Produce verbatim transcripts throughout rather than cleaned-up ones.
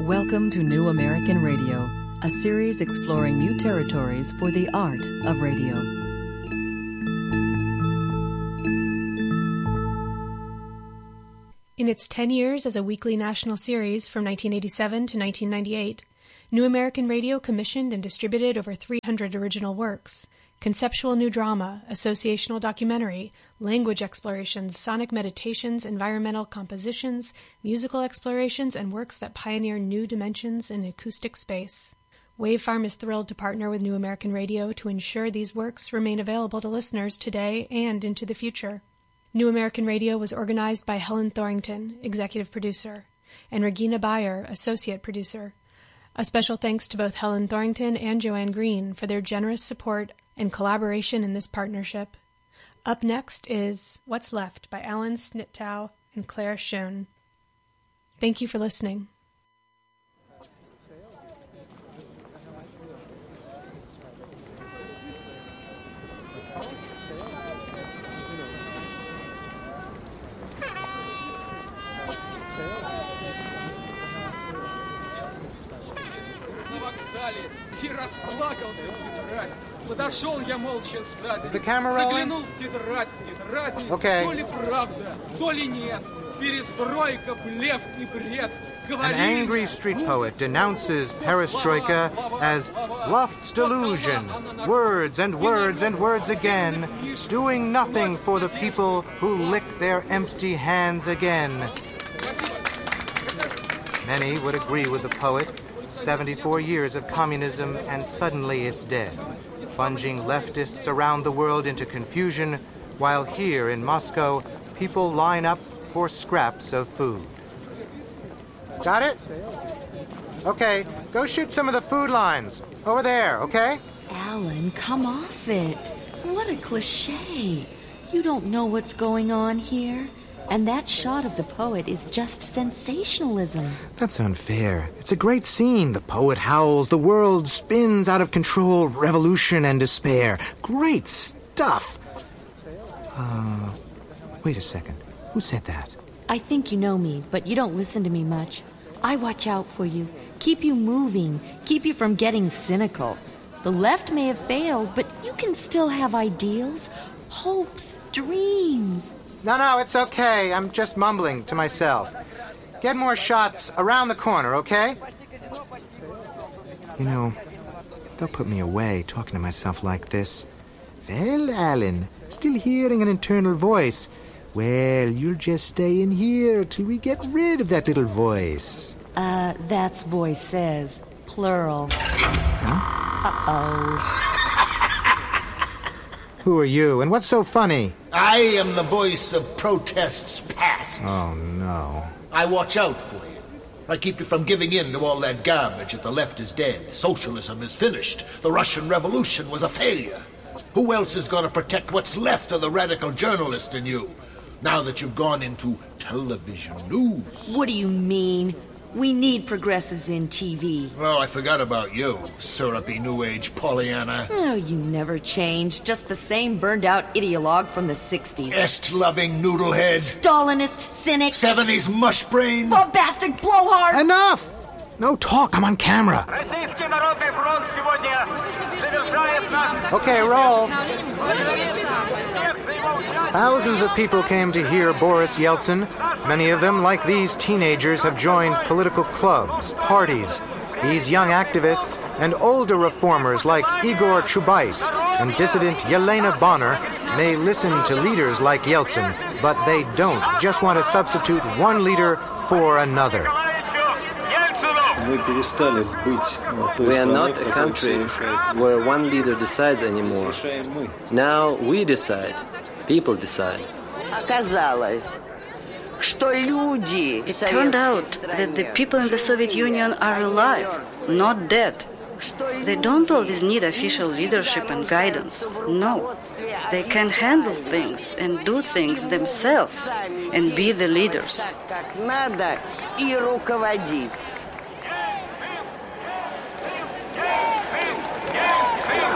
Welcome to New American Radio, a series exploring new territories for the art of radio. In its ten years as a weekly national series from nineteen eighty-seven to nineteen ninety-eight, New American Radio commissioned and distributed over three hundred original works. Conceptual new drama, associational documentary, language explorations, sonic meditations, environmental compositions, musical explorations, and works that pioneer new dimensions in acoustic space. Wavefarm is thrilled to partner with New American Radio to ensure these works remain available to listeners today and into the future. New American Radio was organized by Helen Thorington, executive producer, and Regina Bayer, associate producer. A special thanks to both Helen Thorington and Joanne Green for their generous support and collaboration in this partnership. Up next is What's Left by Alan Snittow and Claire Schoen. Thank you for listening. И расплакался в тетрадь. Подошел я молча сзади. Is the camera rolling? Заглянул в тетрадь, в тетради. Okay. То ли правда, то ли нет. Перестройка, блеф и бред. An angry street poet denounces perestroika as bluff delusion, words and words and words again, doing nothing for the people who lick their empty hands again. Many would agree with the poet. seventy-four years of communism, and suddenly it's dead, plunging leftists around the world into confusion, while here in Moscow, people line up for scraps of food. Got it? Okay, go shoot some of the food lines. Over there, okay? Alan, come off it. What a cliche. You don't know what's going on here. And that shot of the poet is just sensationalism. That's unfair. It's a great scene. The poet howls, the world spins out of control, revolution and despair. Great stuff. Uh, wait a second. Who said that? I think you know me, but you don't listen to me much. I watch out for you, keep you moving, keep you from getting cynical. The left may have failed, but you can still have ideals, hopes, dreams. No, no, it's okay. I'm just mumbling to myself. Get more shots around the corner, okay? You know, they'll put me away talking to myself like this. Well, Alan, still hearing an internal voice. Well, you'll just stay in here till we get rid of that little voice. Uh, that's voices, plural. Huh? Uh-oh. Who are you, and what's so funny? I am the voice of protests past. Oh, no. I watch out for you. I keep you from giving in to all that garbage that the left is dead. Socialism is finished. The Russian Revolution was a failure. Who else is going to protect what's left of the radical journalist in you, now that you've gone into television news? What do you mean? We need progressives in T V. Oh, I forgot about you, syrupy New Age Pollyanna. Oh, you never change. Just the same burned-out ideologue from the sixties. Est-loving noodlehead. Stalinist cynic. seventies mushbrain. Bombastic blowhard. Enough! No talk, I'm on camera. Okay, roll. Thousands of people came to hear Boris Yeltsin. Many of them, like these teenagers, have joined political clubs, parties. These young activists and older reformers like Igor Chubais and dissident Yelena Bonner may listen to leaders like Yeltsin, but they don't just want to substitute one leader for another. We are not a country where one leader decides anymore. Now we decide. People decide. It turned out that the people in the Soviet Union are alive, not dead. They don't always need official leadership and guidance. No. They can handle things and do things themselves and be the leaders.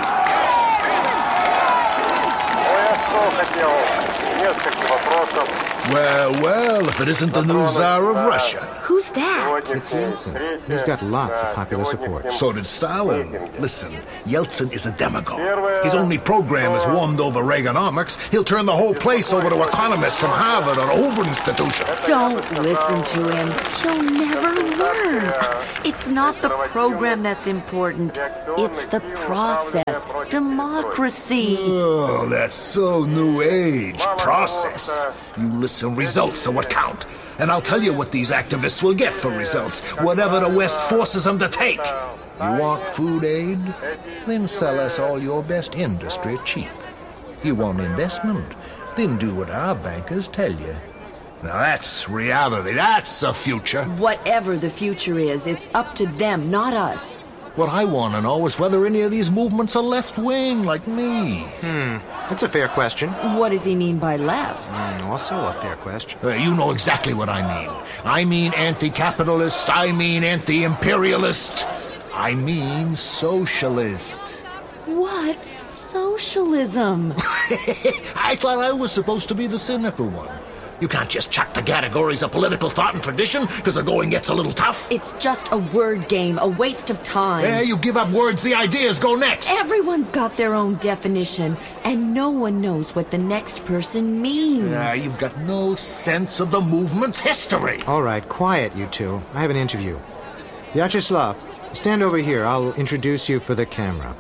хотел несколько вопросов Well, well, if it isn't the new Tsar of Russia. Who's that? It's Yeltsin. He's got lots of popular support. So did Stalin. Listen, Yeltsin is a demagogue. His only program is warmed over Reaganomics. He'll turn the whole place over to economists from Harvard or Hoover Institution. Don't listen to him. He'll never learn. It's not the program that's important. It's the process. Democracy. Oh, that's so new age. Process. You listen, results are what count. And I'll tell you what these activists will get for results, whatever the West forces them to take. You want food aid? Then sell us all your best industry cheap. You want investment? Then do what our bankers tell you. Now that's reality. That's the future. Whatever the future is, it's up to them, not us. What I want to know is whether any of these movements are left-wing like me. Hmm, that's a fair question. What does he mean by left? Mm, also a fair question. Uh, you know exactly what I mean. I mean anti-capitalist. I mean anti-imperialist. I mean socialist. What's socialism? I thought I was supposed to be the cynical one. You can't just chuck the categories of political thought and tradition because the going gets a little tough. It's just a word game, a waste of time. Yeah, you give up words, the ideas go next. Everyone's got their own definition, and no one knows what the next person means. Yeah, you've got no sense of the movement's history. All right, quiet, you two. I have an interview. Vyacheslav, stand over here. I'll introduce you for the camera.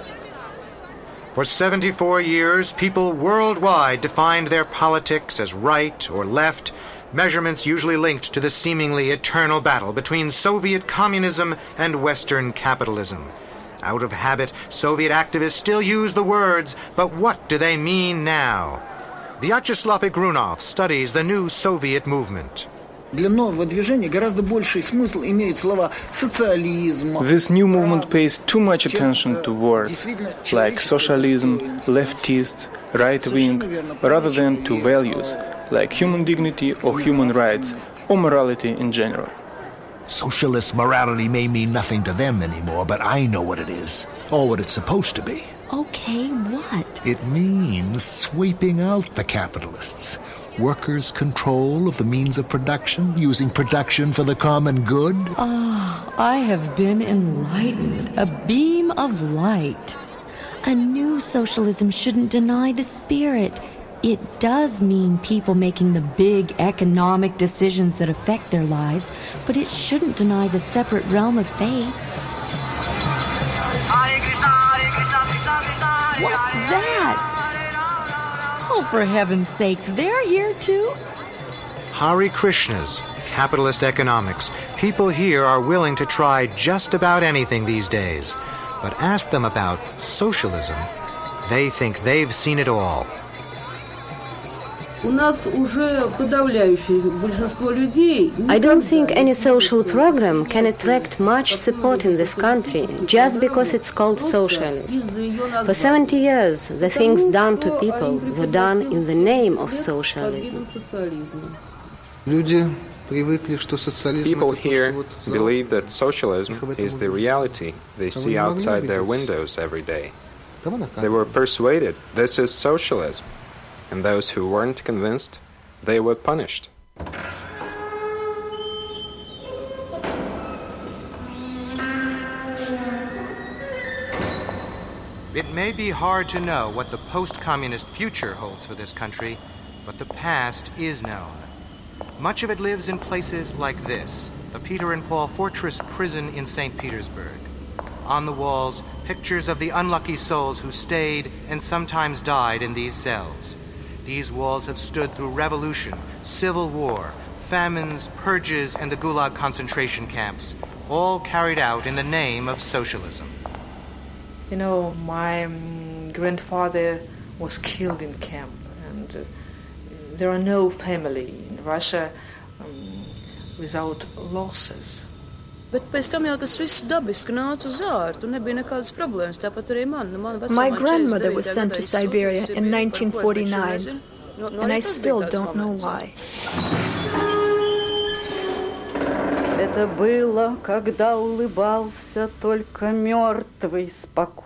For seventy-four years, people worldwide defined their politics as right or left, measurements usually linked to the seemingly eternal battle between Soviet communism and Western capitalism. Out of habit, Soviet activists still use the words, but what do they mean now? Vyacheslav Igrunov studies the new Soviet movement. Для нового движения гораздо больший смысл имеют слова социализм. This new movement pays too much attention to words like socialism, leftist, right-wing, rather than to values like human dignity or human rights or morality in general. Socialist morality may mean nothing to them anymore, but I know what it is, or what it's supposed to be. Okay, what? It means sweeping out the capitalists. Workers' control of the means of production, using production for the common good. Ah, oh, I have been enlightened. A beam of light. A new socialism shouldn't deny the spirit. It does mean people making the big economic decisions that affect their lives, but it shouldn't deny the separate realm of faith. What's that? Oh, for heaven's sakes, they're here too? Hare Krishnas, capitalist economics. People here are willing to try just about anything these days. But ask them about socialism, they think they've seen it all. I don't think any social program can attract much support in this country just because it's called socialism. For seventy years, the things done to people were done in the name of socialism. People here believe that socialism is the reality they see outside their windows every day. They were persuaded this is socialism. And those who weren't convinced, they were punished. It may be hard to know what the post-communist future holds for this country, but the past is known. Much of it lives in places like this, the Peter and Paul Fortress prison in Saint Petersburg. On the walls, pictures of the unlucky souls who stayed and sometimes died in these cells. These walls have stood through revolution, civil war, famines, purges, and the Gulag concentration camps, all carried out in the name of socialism. You know, my um, grandfather was killed in camp, and uh, there are no family in Russia um, without losses. Bet pēc tam jau tas viss dabiski nāca uz ārtu, nebija nekādas problēmas, tāpat arī man. My grandmother was sent to Siberia in nineteen forty-nine, and I still don't know why. Это было, когда улыбался только мертвый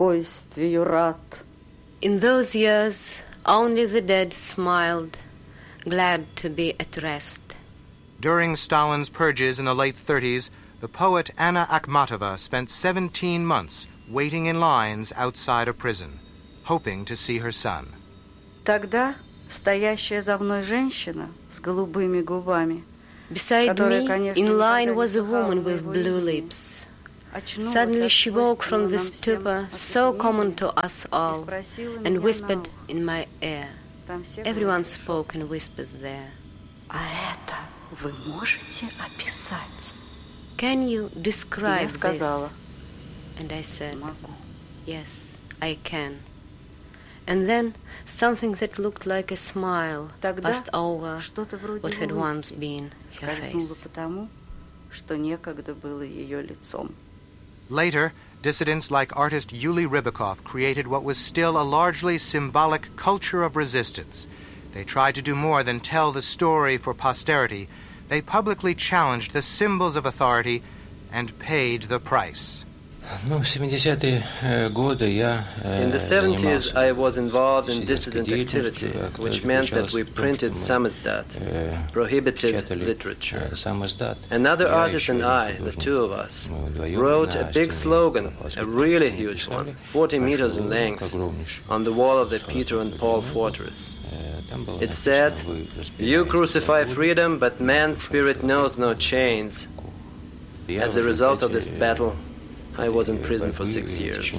спокойствию рад. In those years, only the dead smiled, glad to be at rest. During Stalin's purges in the late thirties, the poet Anna Akhmatova spent seventeen months waiting in lines outside a prison, hoping to see her son. Тогда стоящая за мной женщина с голубыми губами. Beside me, in line, was a woman with blue lips. Suddenly she woke from the stupor so common to us all and whispered in my ear. Everyone spoke in whispers there. А это вы можете описать? Can you describe this? Сказала, and I said, yes, I can. And then something that looked like a smile passed over what had once been her face. Потому, что некогда было ее лицом. Later, dissidents like artist Yuli Rybakov created what was still a largely symbolic culture of resistance. They tried to do more than tell the story for posterity. They publicly challenged the symbols of authority and paid the price. In the seventies, I was involved in dissident activity, which meant that we printed samizdat, prohibited literature. Another artist and I, the two of us, wrote a big slogan, a really huge one, forty meters in length, on the wall of the Peter and Paul fortress. It said, "You crucify freedom, but man's spirit knows no chains." As a result of this battle, I was in prison for six years.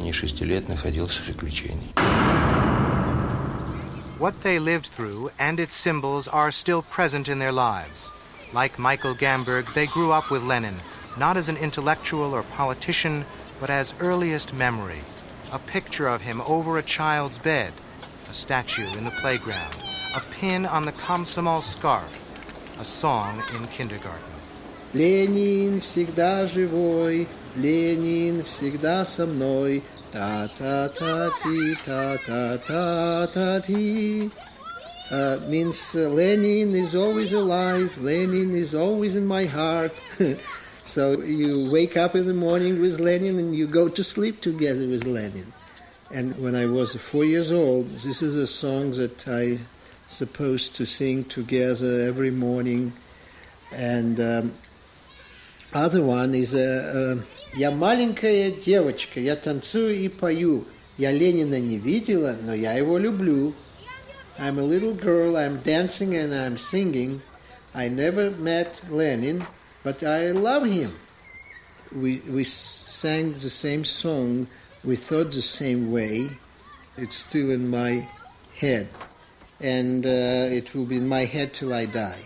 What they lived through and its symbols are still present in their lives. Like Michael Gamberg, they grew up with Lenin, not as an intellectual or politician, but as earliest memory. A picture of him over a child's bed, a statue in the playground, a pin on the Komsomol scarf, a song in kindergarten. Ленин всегда живой, Ленин всегда со мной, та-та-та-ти, та-та-та-та-ти. Uh, means uh, Lenin is always alive, Lenin is always in my heart. So you wake up in the morning with Lenin and you go to sleep together with Lenin. And when I was four years old, this is a song that I supposed to sing together every morning. And um, other one is uh, uh, «Я маленькая девочка, я танцую и пою. Я Ленина не видела, но я его люблю. I'm a little girl, I'm dancing and I'm singing. I never met Lenin, but I love him." We we sang the same song, we thought the same way. It's still in my head, and uh, it will be in my head till I die.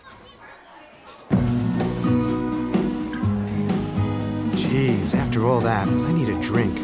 Geez, after all that, I need a drink.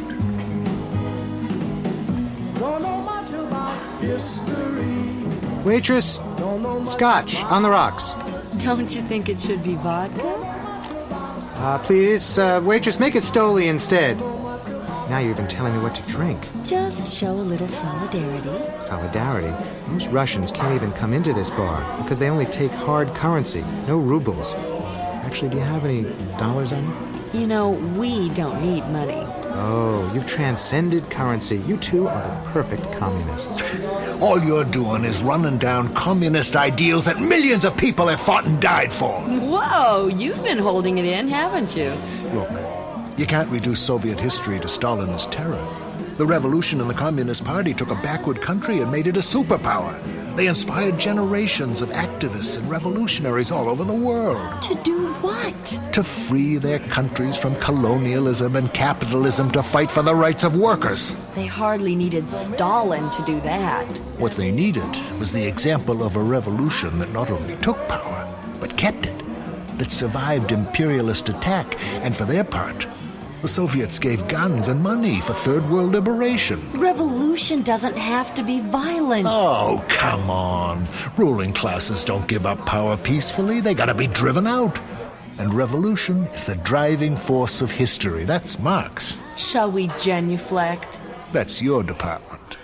Don't know much about history. Waitress, scotch on the rocks. Don't you think it should be vodka? Uh, please, uh, waitress, make it Stoli instead. Now you're even telling me what to drink. Just show a little solidarity. Solidarity? Most Russians can't even come into this bar because they only take hard currency, no rubles. Actually, do you have any dollars on you? You know, we don't need money. Oh, you've transcended currency. You two are the perfect communists. All you're doing is running down communist ideals that millions of people have fought and died for. Whoa, you've been holding it in, haven't you? Look, you can't reduce Soviet history to Stalinist terror. The revolution in the Communist Party took a backward country and made it a superpower. They inspired generations of activists and revolutionaries all over the world. To do what? To free their countries from colonialism and capitalism, to fight for the rights of workers. They hardly needed Stalin to do that. What they needed was the example of a revolution that not only took power, but kept it, that survived imperialist attack, and for their part, the Soviets gave guns and money for Third World liberation. Revolution doesn't have to be violent. Oh, come on. Ruling classes don't give up power peacefully. They gotta be driven out. And revolution is the driving force of history. That's Marx. Shall we genuflect? That's your department.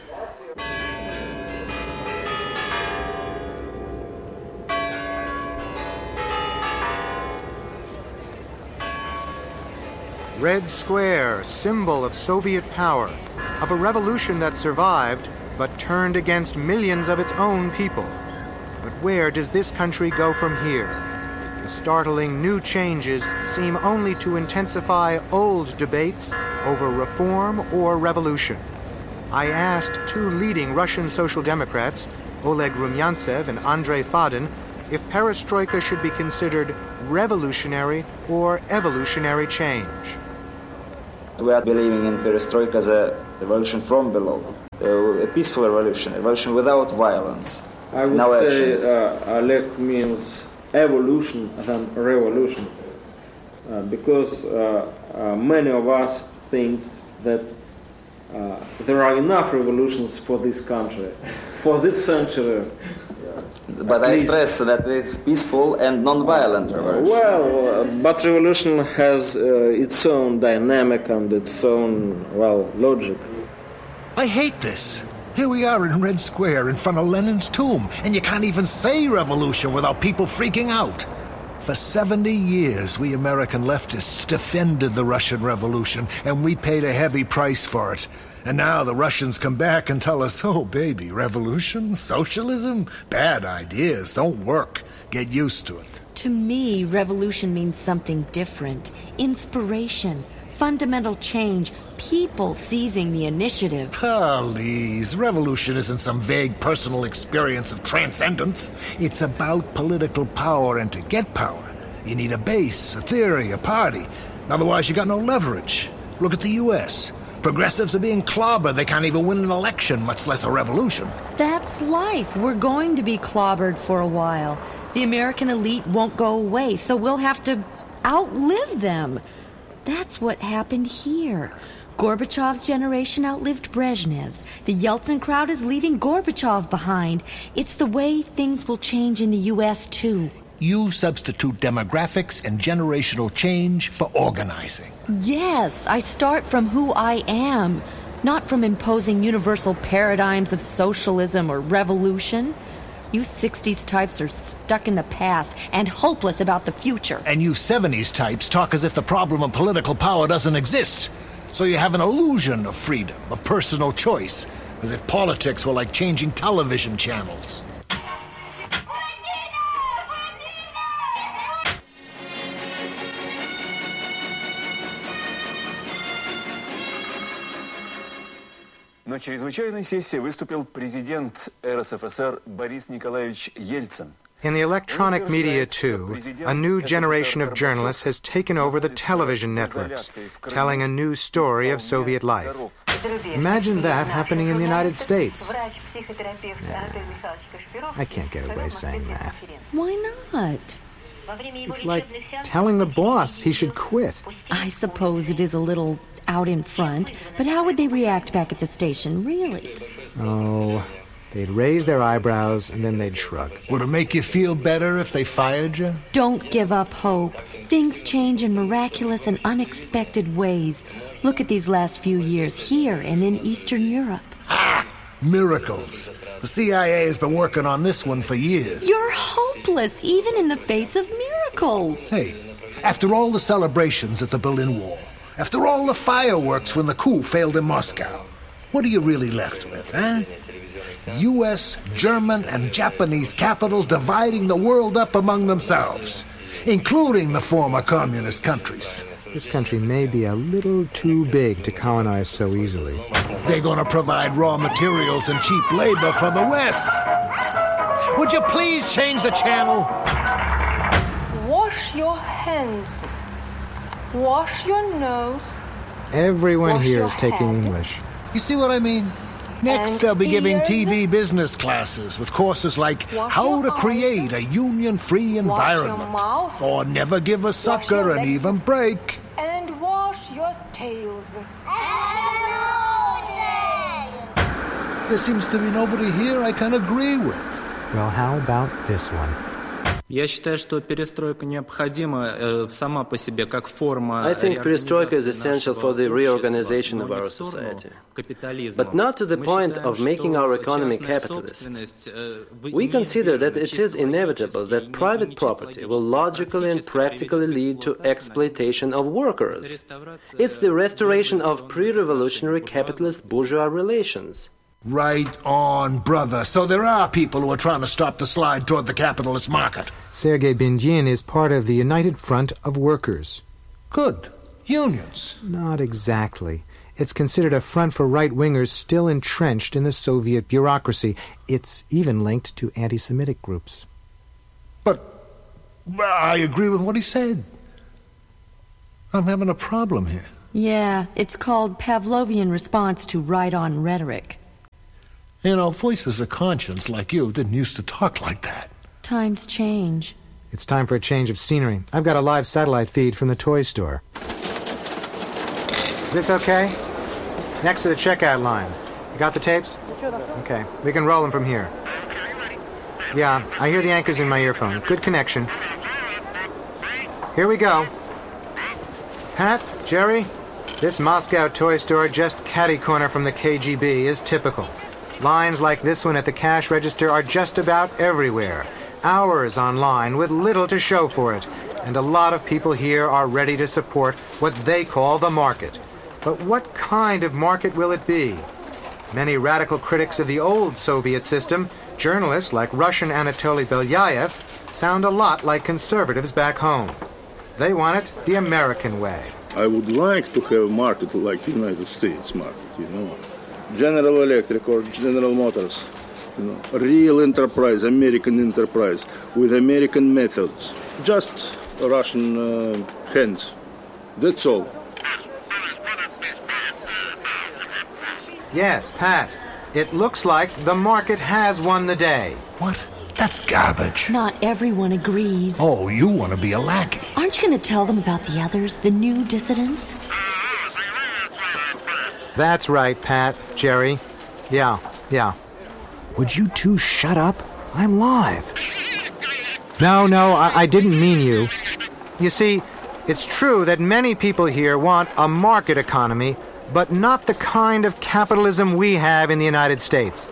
Red Square, symbol of Soviet power, of a revolution that survived but turned against millions of its own people. But Where does this country go from here? The startling new changes seem only to intensify old debates over reform or revolution. I asked two leading Russian Social Democrats, Oleg Rumyantsev and Andrei Fadin, if perestroika should be considered revolutionary or evolutionary change. We are believing in perestroika as a revolution from below, a peaceful revolution, a revolution without violence. I would no say actions. Uh, Oleg means evolution than revolution, uh, because uh, uh, many of us think that uh, there are enough revolutions for this country, for this century. But I least. stress that it's peaceful and non-violent revolution. Well, uh, but revolution has uh, its own dynamic and its own, well, logic. I hate this. Here we are in Red Square in front of Lenin's tomb, and you can't even say revolution without people freaking out. For seventy years, we American leftists defended the Russian Revolution, and we paid a heavy price for it. And now the Russians come back and tell us, oh, baby, revolution, socialism, bad ideas, don't work. Get used to it. To me, revolution means something different. Inspiration, fundamental change, people seizing the initiative. Please, revolution isn't some vague personal experience of transcendence. It's about political power, and to get power, you need a base, a theory, a party. Otherwise, you got no leverage. Look at the U S Progressives are being clobbered. They can't even win an election, much less a revolution. That's life. We're going to be clobbered for a while. The American elite won't go away, so we'll have to outlive them. That's what happened here. Gorbachev's generation outlived Brezhnev's. The Yeltsin crowd is leaving Gorbachev behind. It's the way things will change in the U S, too. You substitute demographics and generational change for organizing. Yes, I start from who I am, not from imposing universal paradigms of socialism or revolution. You sixties types are stuck in the past and hopeless about the future. And you seventies types talk as if the problem of political power doesn't exist. So you have an illusion of freedom, of personal choice, as if politics were like changing television channels. На чрезвычайной сессии выступил президент эр эс эф эс эр Борис Николаевич Ельцин. In the electronic media, too, a new generation of journalists has taken over the television networks, telling a new story of Soviet life. Imagine that happening in the United States. Nah, I can't get away saying that. Why not? It's like telling the boss he should quit. I suppose it is a little out in front, but how would they react back at the station, really? Oh, they'd raise their eyebrows and then they'd shrug. Would it make you feel better if they fired you? Don't give up hope. Things change in miraculous and unexpected ways. Look at these last few years here and in Eastern Europe. Ah! Miracles. The C I A has been working on this one for years. You're hopeless, even in the face of miracles. Hey, after all the celebrations at the Berlin Wall, after all the fireworks when the coup failed in Moscow, what are you really left with, huh? U S, German, and Japanese capitals dividing the world up among themselves, including the former communist countries. This country may be a little too big to colonize so easily. They're going to provide raw materials and cheap labor for the West. Would you please change the channel? Wash your hands. Wash your nose. Everyone Wash here your is taking head. English. You see what I mean? Next, And they'll be giving ears. T V business classes with courses like Wash how your to eyes. create a union-free Wash your environment, mouth. or never give a sucker your an legs. even break. And wash your tails. There seems to be nobody here I can agree with. Well, how about this one? Я считаю, что перестройка необходима э, сама по себе как форма. I think perestroika is essential for the reorganization of our society, but not to the point of making our economy capitalist. We consider that it is inevitable that private property will logically and practically lead to exploitation of workers. It's the restoration of pre-revolutionary capitalist bourgeois relations. Right on, brother. So there are people who are trying to stop the slide toward the capitalist market. Sergei Bindyin is part of the United Front of Workers. Good. Unions. Not exactly. It's considered a front for right-wingers still entrenched in the Soviet bureaucracy. It's even linked to anti-Semitic groups. But I agree with what he said. I'm having a problem here. Yeah, it's called Pavlovian response to right-on rhetoric. You know, voices of conscience like you didn't used to talk like that. Times change. It's time for a change of scenery. I've got a live satellite feed from the toy store. Is this okay? Next to the checkout line. You got the tapes? Okay, we can roll them from here. Yeah, I hear the anchors in my earphone. Good connection. Here we go. Pat, Jerry, this Moscow toy store just catty-corner from the K G B is typical. Lines like this one at the cash register are just about everywhere. Hours online with little to show for it. And a lot of people here are ready to support what they call the market. But what kind of market will it be? Many radical critics of the old Soviet system, journalists like Russian Anatoly Belyaev, sound a lot like conservatives back home. They want it the American way. I would like to have a market like the United States market, you know. General Electric or General Motors, you know, real enterprise, American enterprise, with American methods. Just Russian uh, hands. That's all. Yes, Pat. It looks like the market has won the day. What? That's garbage. Not everyone agrees. Oh, you want to be a lackey. Aren't you going to tell them about the others, the new dissidents? That's right, Pat, Jerry. Yeah, yeah. Would you two shut up? I'm live. No, no, I, I didn't mean you. You see, it's true that many people here want a market economy, but not the kind of capitalism we have in the United States.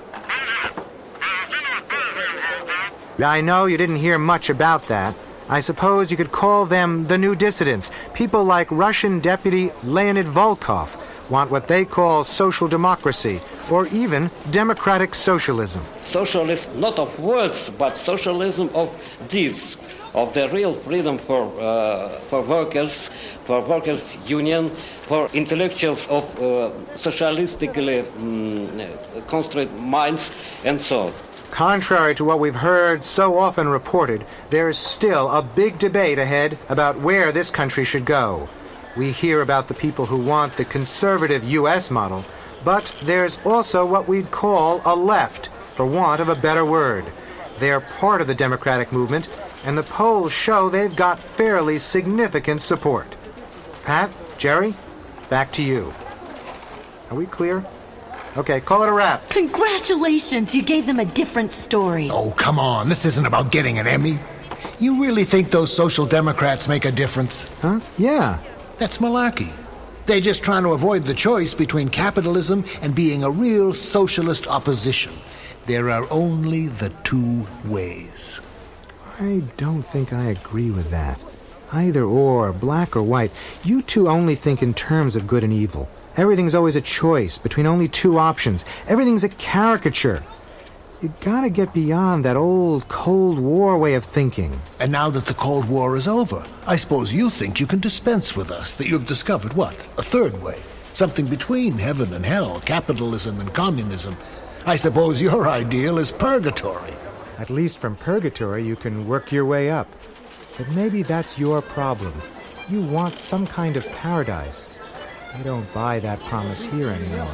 I know you didn't hear much about that. I suppose you could call them the new dissidents. People like Russian Deputy Leonid Volkov want what they call social democracy, or even democratic socialism. Socialism not of words, but socialism of deeds, of the real freedom for uh, for workers, for workers' union, for intellectuals of uh, socialistically um, constructed minds, and so on. Contrary to what we've heard so often reported, there's still a big debate ahead about where this country should go. We hear about the people who want the conservative U S model, but there's also what we'd call a left, for want of a better word. They're part of the democratic movement, and the polls show they've got fairly significant support. Pat, Jerry, back to you. Are we clear? Okay, call it a wrap. Congratulations, you gave them a different story. Oh, come on, this isn't about getting an Emmy. You really think those social democrats make a difference? Huh? Yeah. That's malarkey. They're just trying to avoid the choice between capitalism and being a real socialist opposition. There are only the two ways. I don't think I agree with that. Either or, black or white. You two only think in terms of good and evil. Everything's always a choice between only two options. Everything's a caricature. You gotta get beyond that old Cold War way of thinking. And now that the Cold War is over, I suppose you think you can dispense with us, that you've discovered what? A third way. Something between heaven and hell, capitalism and communism. I suppose your ideal is purgatory. At least from purgatory you can work your way up. But maybe that's your problem. You want some kind of paradise. I don't buy that promise here anymore.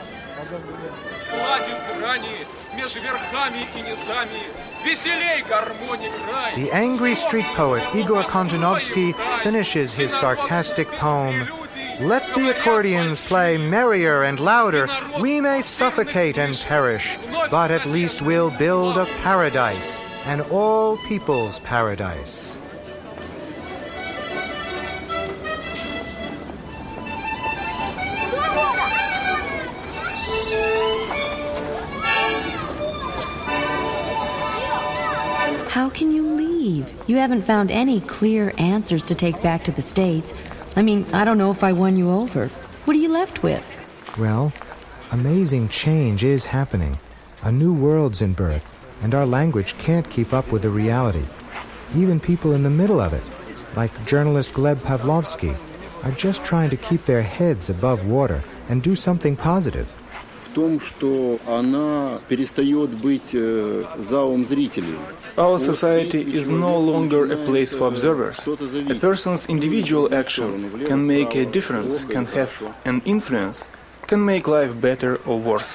The angry street poet Igor Konjanovsky finishes his sarcastic poem, "Let the accordions play merrier and louder. We may suffocate and perish, but at least we'll build a paradise, an all people's paradise." How can you leave? You haven't found any clear answers to take back to the States. I mean, I don't know if I won you over. What are you left with? Well, Amazing change is happening. A new world's in birth, and our language can't keep up with the reality. Even people in the middle of it, like journalist Gleb Pavlovsky, are just trying to keep their heads above water and do something positive. Our society is no longer a place for observers. A person's individual action can make a difference, can have an influence, can make life better or worse.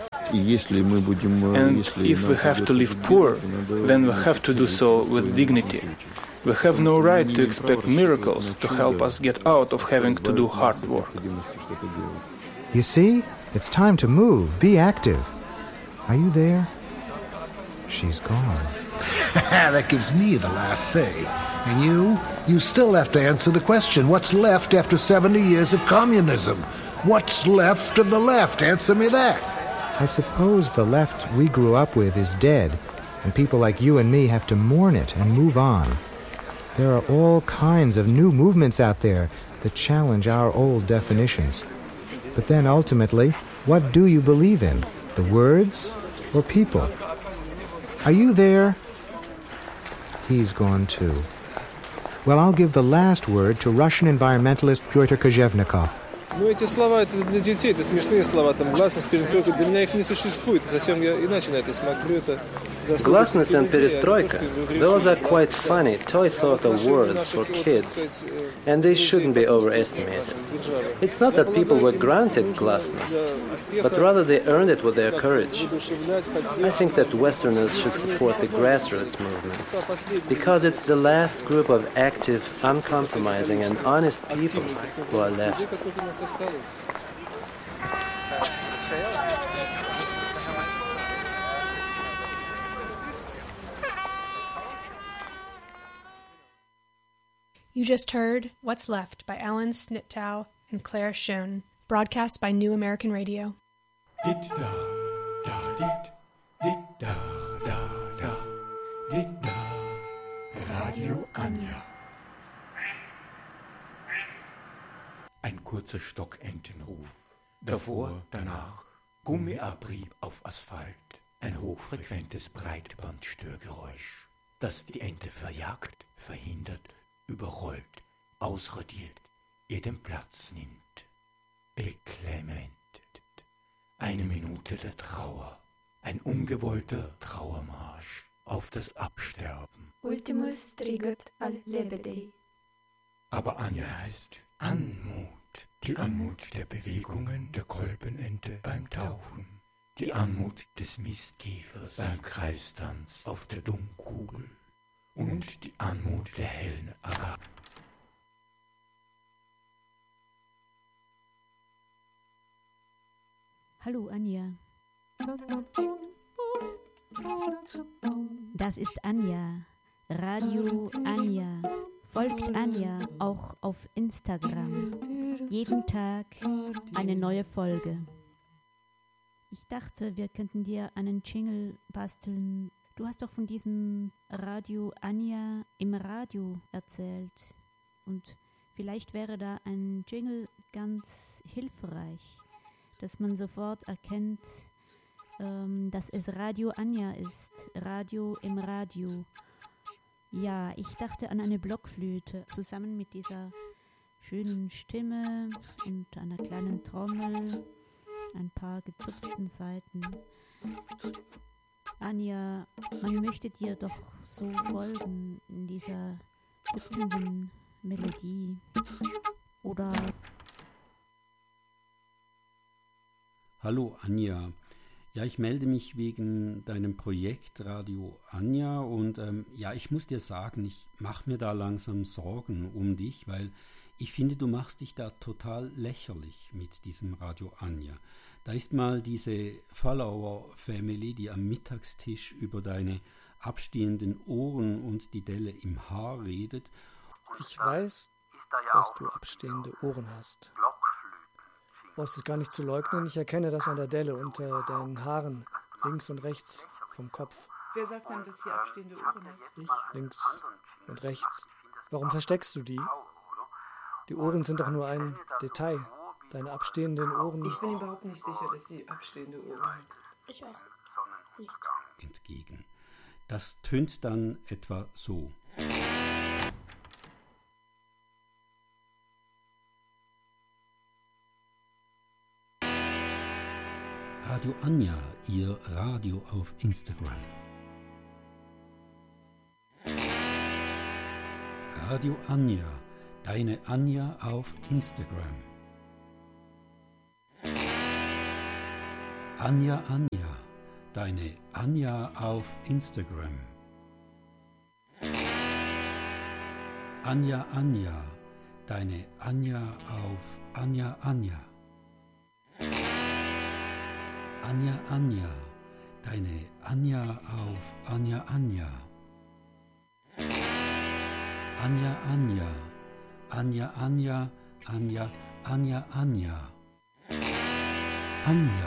And if we have to live poor, then we have to do so with dignity. We have no right to expect miracles to help us get out of having to do hard work. You see? It's time to move. Be active. Are you there? She's gone. That gives me the last say. And you? You still have to answer the question. What's left after seventy years of communism? What's left of the left? Answer me that. I suppose the left we grew up with is dead, and people like you and me have to mourn it and move on. There are all kinds of new movements out there that challenge our old definitions. But then ultimately, what do you believe in? The words or people? Are you there? He's gone too. Well, I'll give the last word to Russian environmentalist Pyotr Kozhevnikov. Ну, эти слова, это для детей, это смешные слова, там, гласность, перестройка, для меня их не существует. Зачем я иначе на это смотрю, это... Glasnost and perestroika, those are quite funny, toy sort of words for kids, and they shouldn't be overestimated. It's not that people were granted glasnost, but rather they earned it with their courage. I think that Westerners should support the grassroots movements, because it's the last group of active, uncompromising and honest people who are left. You just heard What's Left by Alan Snittow and Claire Schoen, broadcast by New American Radio. Radio Anja. Ein kurzer Stockentenruf. Davor, danach Gummiabrieb auf Asphalt. Ein hochfrequentes Breitbandstörgeräusch, das die Ente verjagt, verhindert, überrollt, ausradiert, ihr den Platz nimmt. Beklemmend. Eine Minute der Trauer, ein ungewollter Trauermarsch auf das Absterben. Ultimus strigat al lebedei. Aber Anja heißt Anmut, die Anmut der Bewegungen der Kolbenente beim Tauchen, die Anmut des Mistkäfers beim Kreistanz auf der Dummkugel. Und die Anmut der hellen Agape. Hallo Anja. Das ist Anja. Radio Anja. Folgt Anja auch auf Instagram. Jeden Tag eine neue Folge. Ich dachte, wir könnten dir einen Jingle basteln. Du hast doch von diesem Radio Anja im Radio erzählt. Und vielleicht wäre da ein Jingle ganz hilfreich, dass man sofort erkennt, ähm, dass es Radio Anja ist. Radio im Radio. Ja, ich dachte an eine Blockflöte, zusammen mit dieser schönen Stimme und einer kleinen Trommel, ein paar gezupften Saiten. Anja, man möchte dir doch so folgen in dieser hüpfenden Melodie. Oder... Hallo Anja. Ja, ich melde mich wegen deinem Projekt Radio Anja und ähm, ja, ich muss dir sagen, ich mache mir da langsam Sorgen um dich, weil ich finde, du machst dich da total lächerlich mit diesem Radio Anja. Da ist mal diese Follower-Family, die am Mittagstisch über deine abstehenden Ohren und die Delle im Haar redet. Ich weiß, dass du abstehende Ohren hast. Du brauchst es gar nicht zu leugnen. Ich erkenne das an der Delle unter deinen Haaren, links und rechts vom Kopf. Wer sagt dann, dass sie abstehende Ohren hat? Ich, links und rechts. Warum versteckst du die? Die Ohren sind doch nur ein Detail. deine abstehenden Ohren. Ich bin überhaupt nicht sicher, dass sie abstehende Ohren hat. Ich auch. Entgegen. Das tönt dann etwa so. Radio Anja, ihr Radio auf Instagram. Radio Anja, deine Anja auf Instagram. Anja Anja, deine Anja auf Instagram. Anja Anja, deine Anja auf Anja Anja. Anja Anja, deine Anja auf Anja Anja. Anja Anja, Anja Anja, Anja Anja Anja. Anja.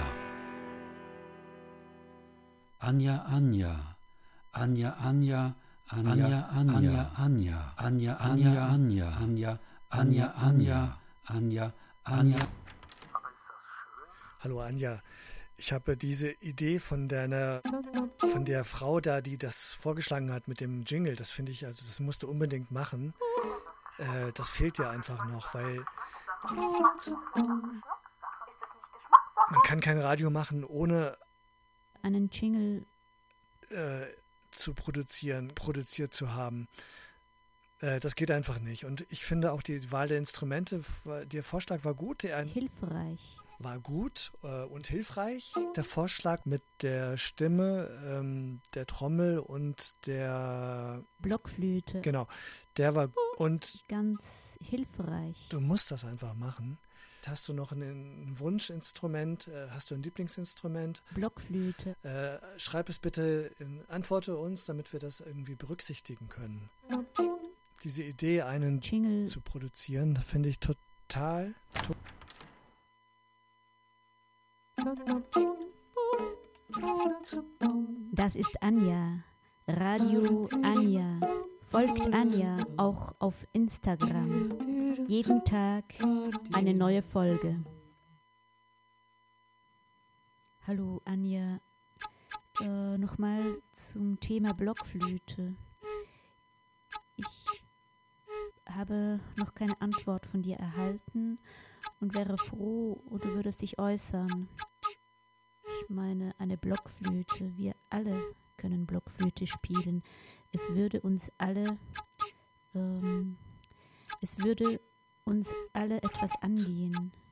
Anja Anja, Anja Anja, Anja Anja, Anja, Anja Anja, Anja, Anja, Anja, Anja, Anja, Anja. Hallo Anja, ich habe diese Idee von deiner, von der Frau da, die das vorgeschlagen hat mit dem Jingle, das finde ich, also das musst du unbedingt machen. Äh, das fehlt ja einfach noch, weil man kann kein Radio machen, ohne einen Jingle äh, zu produzieren, produziert zu haben. Äh, das geht einfach nicht. Und ich finde auch die Wahl der Instrumente, der Vorschlag war gut. Der hilfreich. War gut äh, und hilfreich. Der Vorschlag mit der Stimme, ähm, der Trommel und der Blockflöte. Genau, der war und ganz hilfreich. Du musst das einfach machen. Hast du noch ein, ein Wunschinstrument? Äh, hast du ein Lieblingsinstrument? Blockflöte. Äh, schreib es bitte, in, antworte uns, damit wir das irgendwie berücksichtigen können. Diese Idee, einen Jingle zu produzieren, das finde ich total to- Das ist Anja, Radio Anja. Folgt Anja auch auf Instagram. Jeden Tag eine neue Folge. Hallo Anja, äh, nochmal zum Thema Blockflöte. Ich habe noch keine Antwort von dir erhalten und wäre froh, du würdest dich äußern. Ich meine, eine Blockflöte, wir alle können Blockflöte spielen. Es würde uns alle, ähm, es würde uns alle etwas angehen.